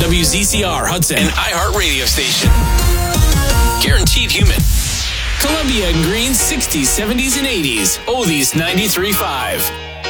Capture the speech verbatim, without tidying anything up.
W Z C R Hudson, an iHeart radio station. Guaranteed human. Columbia and Green's sixties, seventies, and eighties. Oldies ninety-three point five.